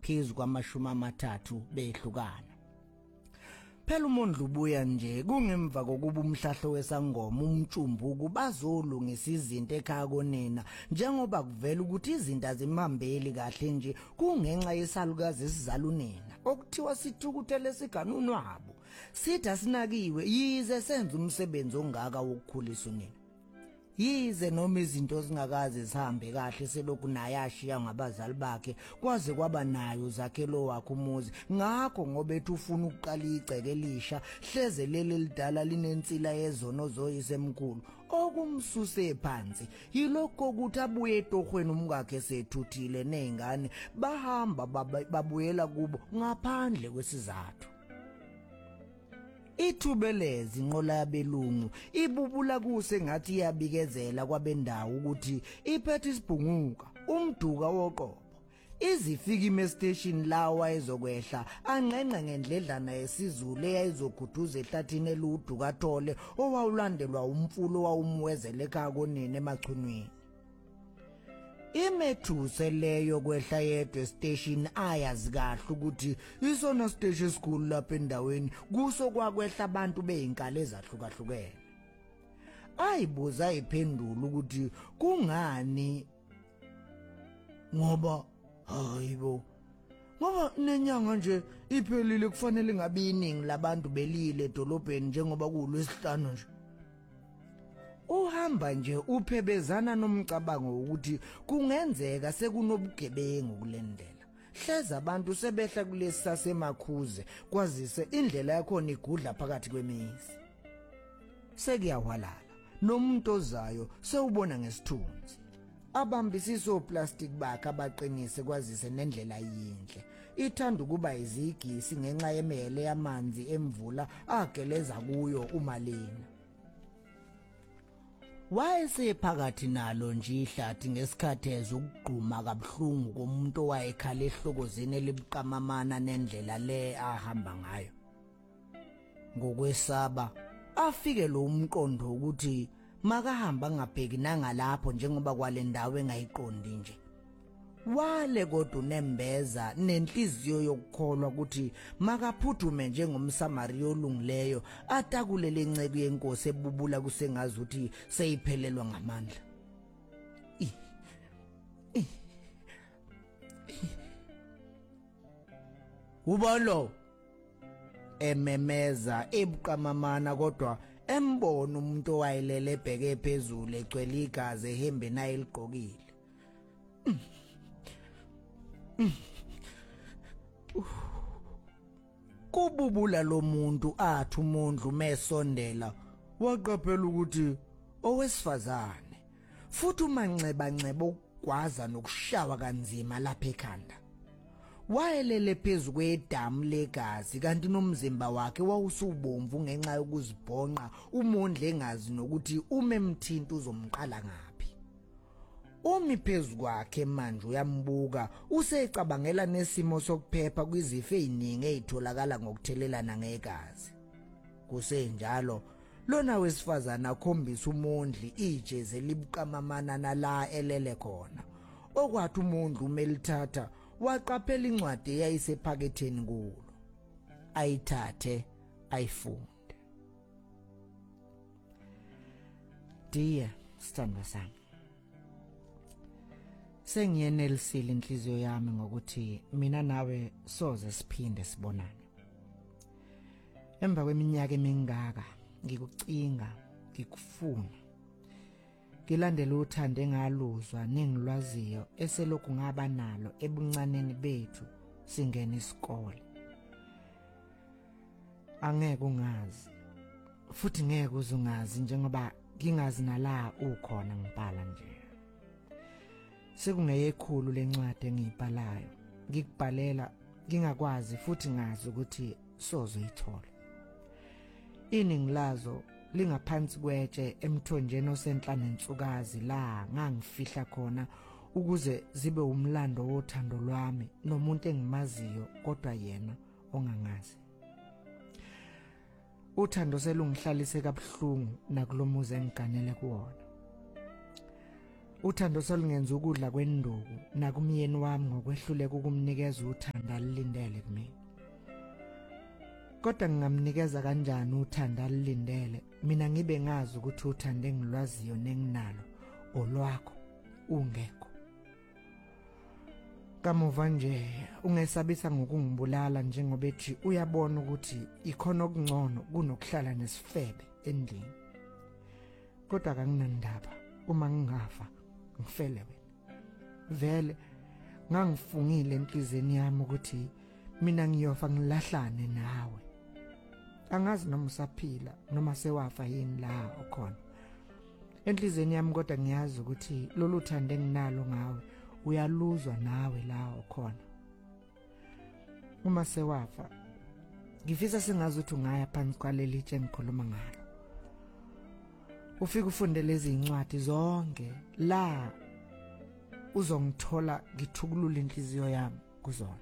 ngaphezu kwama30 behlukana. Phela uMondlo ubuya nje kungemva kokuba umhlahlo wesangoma umtshumbuku bazolungisa izinto ekhaya konina njengoba kuvela ukuthi izinto azimhambeli kahle nje kungenxa yesalukazi esizala unina okuthiwa sithukuthele siganunu wabo sithi asinakiwe yize senza umsebenzi ongaka wokukhulisa unina. Yize noma izinto zingakaze zihambe kahle selokhu naye ashiya ngabazali bakhe kwaze kwaba nayo zakhelo wakhe umuzi ngakho ngoba ethi ufuna ukuqala igceke elisha hleze leli lidala linensila yezono zoyisemkhulu okumsuse phansi yilokho ukuthi abuye etohweni umkakhe sethuthile nezingane bahamba babuyela kubo ngaphandle kwesizathu. Ithubelezi inqola yabelungu ibubula kuse ngathi iyabikezela kwabendawo ukuthi iphethe isibhunguka umduka woqobo izifika ime station lawa ezokwehla anqenqe ngendledlana yesizulu eyayizoguduza ehlathini eluduka thole owawulandelwa umfulo wawumwezele ekhaya konina emachunwini. Imethuse leyo kwehla yedwe station ayazi kahle ukuthi isona station esikhulu lapha endaweni kuso kwakwehla abantu beyinkalo ezahlukahlukene. Ayibuza iphendula ukuthi kungani ngoba hayibo ngoba nenyanga nje iphelile kufanele ngabe iningi labantu belile edolobheni njengoba kuLwesihlanu nje. Uhamba nje uphebezana nomcabango ukuthi kungenzeka sekunobugebengu kulendlela. Hleza abantu sebehla kulesi sasemakhuze kwazise indlela yakhona igudla phakathi kwemizi. Sekuyawalala nomuntu ozayo sewubona ngesithunzi. Abambisiso plastic bakhe abaqinise kwazise nendlela yinhle. Ithanda ukuba izigisi ngenxa yemele yamanzi emvula ageleza kuyo umalini. Wayesephakathi nalo nje ihlathi ngesikhathi ezokugquma kabuhlungu komuntu owayekhala ehlokozeni elibuqamamana nendlela le ahamba ngayo. Ngokwesaba afike lo umqondo ukuthi makahamba ngabheki nangalapho njengoba kwalendawo engayiqondi nje. Wale kodwa unembeza nenhliziyo yokukholwa ukuthi makaphuthume njengomSamariya olungileyo atakule lenceke yenkosi ebubula kusengazuthi seyiphelelwa ngamandla. Ubalo ememeza ebuqamamana kodwa embona umuntu owayelele ebheke phezulu egcwele igazi ehembe naye ligqokile. Kububula lo muntu athi uMondlo umesondela waqaphela ukuthi owesifazane futhi umanxeba ukugwaza nokushawa kanzima lapha ekhanda. Wayelele phezulu kwedamu legazi kanti nomzimba wakhe wawusubomvu ngenxa yokuzibhonqa uMondlo engazi nokuthi umemthinta uzomqala ngaphi. Umi phezulu kwakhe manje uyambuka usecabangela nesimo sokuphepha kwizifo eziningi ezitholakala ngokuthelelana ngegazi. Kusenjalo lona wesifazana akhombisa uMondlo ijezi elibuqamamana nala elele khona. Okwathi uMondlo umelithatha waqaphela incwadi eyayisephaketheni kulo. Ayithathe ayifunde. Dear sithandwa sami, sengiyenelisile inhliziyo yami ngokuthi mina nawe soze siphinde sibonane. Emva kweminyaka emingaka ngikucinga, ngikufuna. Ngilandela uthando engaluzwa nengilwaziyo eselokhu ngaba nalo ebuncaneni bethu singena isikole. Angeke ungazi futhi ngeke uzungazi njengoba ngingazi nala ukhona ngibhala nje. Sekungeyekhulu lencwadi engiyibhalayo ngikubhalela ngingakwazi futhi ngazi ukuthi sozoyithola. Iningi lazo lingaphansi kwetshe emthonjeni osenhlane nsukazi la ngangifihla khona ukuze zibe umlando wothando lwami nomuntu engimaziyo kodwa yena ongangazi. Uthando selungihlalise kabuhlungu nakulomuzi engiganele kuwona. Uthando solungenza ukudla kwenduku nakumyeni wami ngokwehluleka ukumnikeza uthando uthanda lilindele kimi. Kodwa ngingamnikeza kanjani uthanda lilindele mina ngibe ngazi ukuthi uthanda engilwaziyo nenginalo olwakho ungekho. Kamuva nje ungesabisa ngokungibulala njengoba ethi uyabona ukuthi ikhona okungcono kunokuhlala nesifebe endlini. Kodwa kanginandaba uma ngingafa ngifele wena. Vele ngangifungile enhlizweni yami ukuthi mina ngiyofa ngilahlane nawe. Angazi noma usaphila noma sewafa yini la ukhona. Enhlizweni yami kodwa ngiyazi ukuthi lolu thande enginalo ngawe uyaluzwa nawe la ukhona. Uma sewafa ngifisa sengazi ukuthi ungaya phansi kwaleli litshe engikhuluma ngalo. Ufike ufunde lezi incwadi zonke la uzongithola ngithukulula inhliziyo yami kuzona.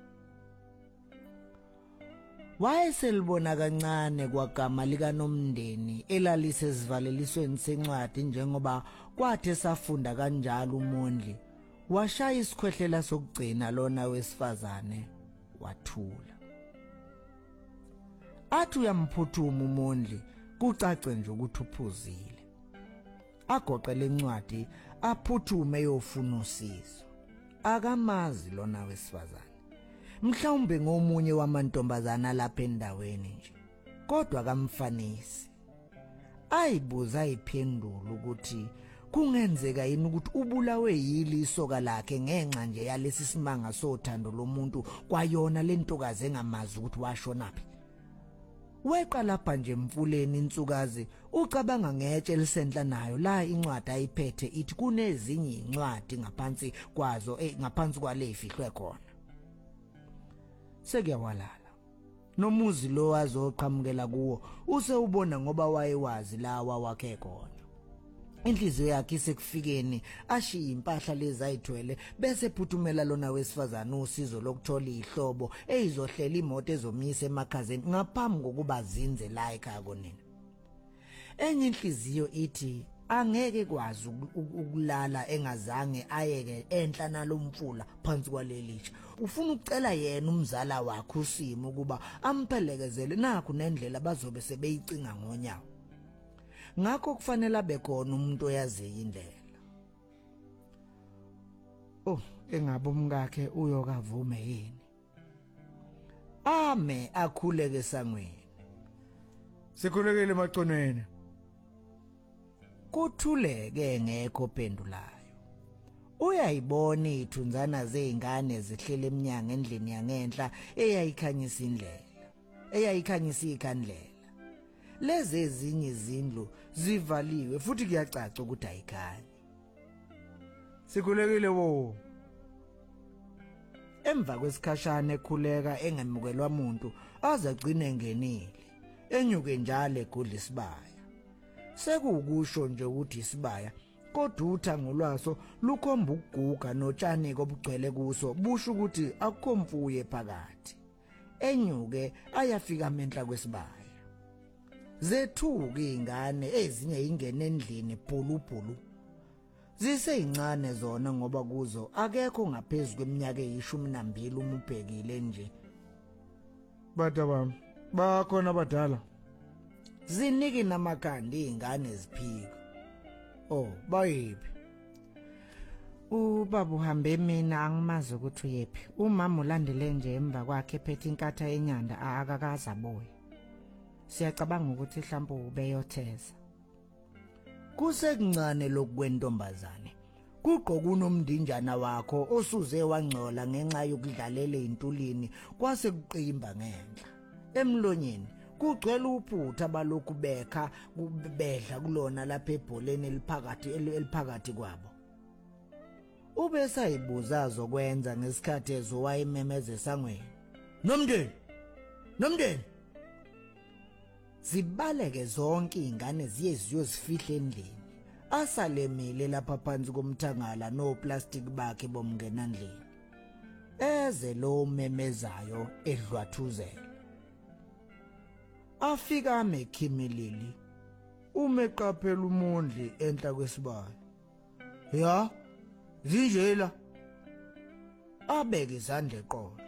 Wayeselibona kancane kwagama likaNomndeni elalisezivalelisweni sencwadi njengoba kwathe safunda kanjalo uMondli washaya isikhwehlela sokugcina lona wesifazane wathula. Athi uyamphuthuma uMondli kucace nje ukuthi uphuzile. Agoqele incwadi aphuthume yofuna usizo. Akamazi lona wesifazane. Mhlawumbe ngomunye wamantombazana lapha endaweni nje. Kodwa kamfanisi. Ayibuza iphendula ukuthi kungenzeka yini ukuthi ubulawe yili isoka lakhe ngenxa nje yalesi simanga sothando lomuntu kwayona lentokazi engamazi ukuthi washonaphi. Weqa lapha nje emfuleni insukazi ucabanga ngetshe elisenhla nayo la incwadi ayiphethe ithi kunezinye incwadi ngaphansi kwazo ngaphansi kwale ifihlwe khona. Sekuyawalala. Nomuzi lo wazoqhamukela kuwo usewubona ngoba wayewazi lawa wakhe khona. Inhliziyo yakhe isekufikeni ashiya impahla lezi ayithwele bese phuthumela lona wesifazana usizo lokuthola ihlobo eyizohlela imoto ezomisa emakhazeni ngaphambi kokuba zinze la ekhaya konina. Enye inhliziyo ithi angeke kwazi ukulala engazange ayeke enhla nalomfula phansi kwalelitsha. Ufuna ukucela yena umzala wakhe uSimo ukuba amphelekezele nakho nendlela bazobe sebeyicinga ngonyawo. Ngakho kufanele abekhona umuntu oyaziyo indlela. Engabe umkakhe uyokavume yini? Ame akhuleke esangweni. Sikhulekile maconweni. Kuthuleke ngekho pendulayo. Uyayibona ithunzana zeingane zihlele eminyango endlini yangenhla eyayikhanyisa indlela. Eyayikhanyisa ikhandlela. Lezi ezinye izindlu zivaliwe futhi kuyacaca ukuthi ayikhanyi. Sikhulekile wo. Emva kwesikhashana ekhuleka engemukelwa umuntu azagcina engenile. Enyuke njalo egudla isibaya. Sekuwukusho nje ukuthi isibaya kodwa uthango lwaso lukhomba ukuguga notshani obugcwele kuso busho ukuthi akukho mfuye phakathi. Enyuke ayafika menhla kwesibaya. Zethuka izingane ezinye ingene endlini phulupulu. Ziseyincane zona ngoba kuzo akekho ngaphezulu kweminyaka eyi12 uma ubhekile nje. Bata bami bakhona abadala. Ziniki namakhanda izingane ziphika. Bayiphi? Ubaba uhambe mina angimazi ukuthi uyephi. Umama ulandele nje emva kwakhe ephethe inkatha yenyanda akakaza boye. Siyacabanga ukuthi mhlawumbe ubeyotheza. Kusekuncane lokwentombazane. Kuqoka unomndinjana wakho osuze wangcola ngenxa yokudlalela intulini kwase kuqimba ngenhla. Emlonyeni kugcwele uphutha balokhu bekha kubedla kulona lapha ebholeni eliphakathi kwabo. Ubesayibuza zokwenza ngesikhathi ezowayimemeza esangweni. Nomndeni. Zibaleke zonke izingane ziyezifihla endlini. Asalemile lapha phansi komthangala noplastic bakhe bomngenandlini. Eze lo memezayo edlwathuzela. Afika amekhimilili. Umeqaphela uMondli enhla kwesibaya. Ya, zinjela. Abeke izandla eqolo.